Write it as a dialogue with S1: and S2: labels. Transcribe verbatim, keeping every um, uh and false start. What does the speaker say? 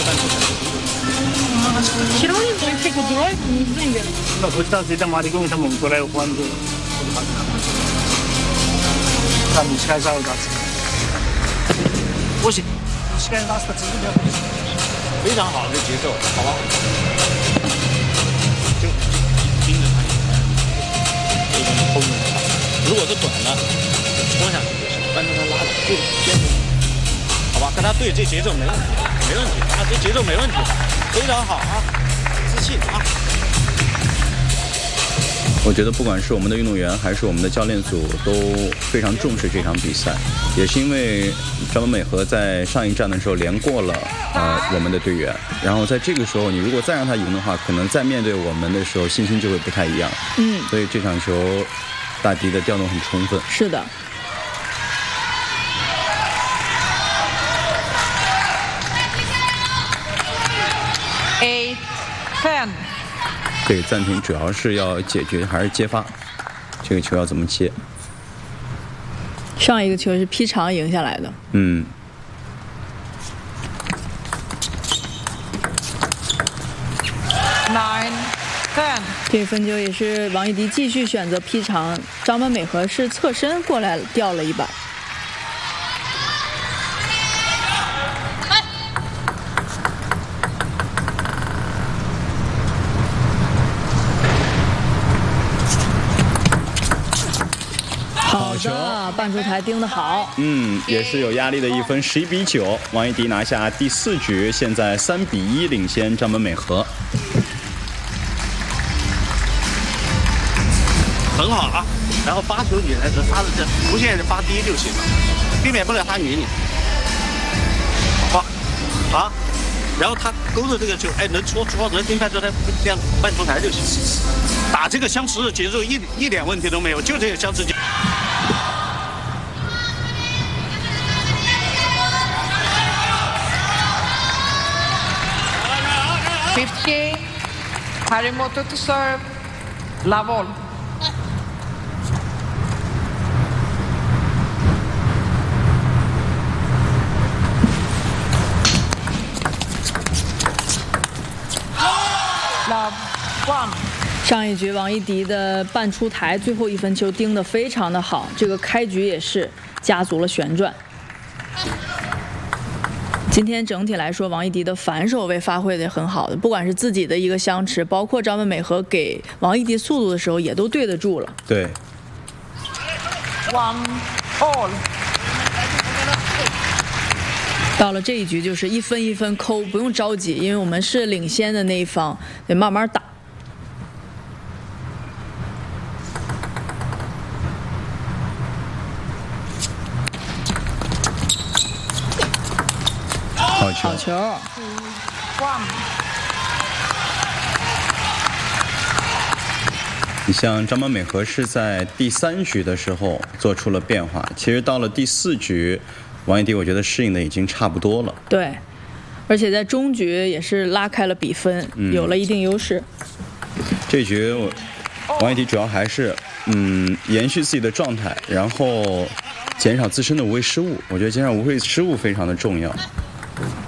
S1: 半出台。
S2: Sicuramente perché controllare non venga.
S3: No, questa sera magari come siamo ancora quando他们开烧的，不行，膝盖拉伸真的不行。
S1: 非常好的节奏，好吧？就盯着他，这个后面的，如果是短了，戳下去就行，但是他拉的就坚持，好吧？跟他对这节奏没问题，没问题啊，这节奏没问题，非常好啊，自信啊。
S4: 我觉得不管是我们的运动员还是我们的教练组都非常重视这场比赛，也是因为张本美和在上一站的时候连过了呃我们的队员，然后在这个时候你如果再让他赢的话，可能再面对我们的时候信心就会不太一样。
S5: 嗯，
S4: 所以这场球大迪的调动很充分。
S5: 是的。
S6: Eight, ten.
S4: 对，暂停主要是要解决还是接发，这个球要怎么接？
S5: 上一个球是劈长赢下来的。
S4: 嗯。
S6: Nine, ten.
S5: 这个分球也是王艺迪继续选择劈长，张本美和是侧身过来吊了一板。 好的，半出台盯得好。
S4: 嗯，也是有压力的一分，十一比九，王艺迪拿下第四局，现在三比一领先张本美和。
S3: 很好啊，然后发球你还是发的这无限发低就行了，避免不了他赢你。好，啊，然后他勾着这个球，哎，能戳戳能盯拍着他这样半出台就行。打这个相持节奏一一点问题都没有，就这个相持节。
S6: Fifty. Harimoto to serve. Lavol. Love one.
S5: 上一局王艺迪的半出台最后一分球盯得非常的好，这个开局也是加足了旋转。 今天整体来说，王艺迪的反手位发挥的很好的，不管是自己的一个相持，包括张本美和给王艺迪速度的时候，也都对得住了。
S4: 对。
S6: One all。
S5: 到了这一局，就是一分一分抠，不用着急，因为我们是领先的那一方，得慢慢打。
S4: 好球！
S5: 好球！
S4: 你像张本美和是在第三局的时候做出了变化，其实到了第四局，王艺迪我觉得适应的已经差不多了。
S5: 对，而且在中局也是拉开了比分，嗯、有了一定优势。
S4: 这局我王艺迪主要还是嗯延续自己的状态，然后减少自身的无谓失误。我觉得减少无谓失误非常的重要。